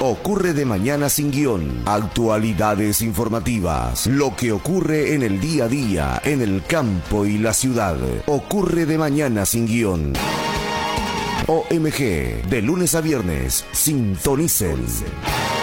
Ocurre de mañana sin guión. Actualidades informativas. Lo que ocurre en el día a día, en el campo y la ciudad. Ocurre de mañana sin guión. OMG, de lunes a viernes, sintonicen.